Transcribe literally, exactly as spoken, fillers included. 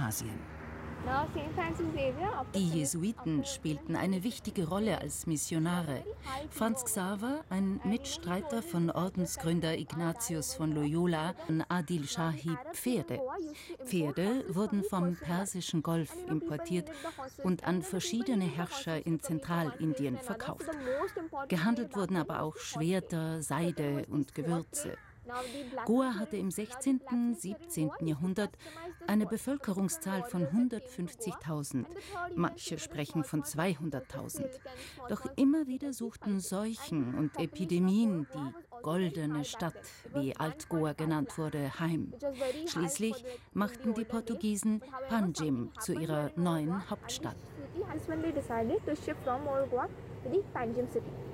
Asien. Die Jesuiten spielten eine wichtige Rolle als Missionare. Franz Xaver, ein Mitstreiter von Ordensgründer Ignatius von Loyola, Adil Shahi Pferde. Pferde wurden vom Persischen Golf importiert und an verschiedene Herrscher in Zentralindien verkauft. Gehandelt wurden aber auch Schwerter, Seide und Gewürze. Goa hatte im sechzehnten, siebzehnten Jahrhundert eine Bevölkerungszahl von hundertfünfzigtausend. Manche sprechen von zweihunderttausend. Doch immer wieder suchten Seuchen und Epidemien die goldene Stadt, wie Alt-Goa genannt wurde, heim. Schließlich machten die Portugiesen Panjim zu ihrer neuen Hauptstadt.